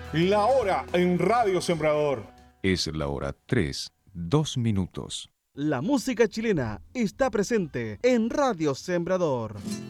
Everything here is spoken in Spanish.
La hora en Radio Sembrador. Es la hora 3, 2 minutos. La música chilena está presente en Radio Sembrador.